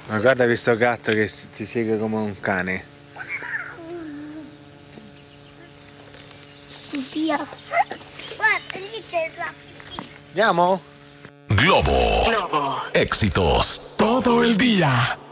Ma guarda questo gatto che ti segue come un cane. Via. Guarda, lì c'è la pipì. Andiamo? Globo. Éxitos todo el día.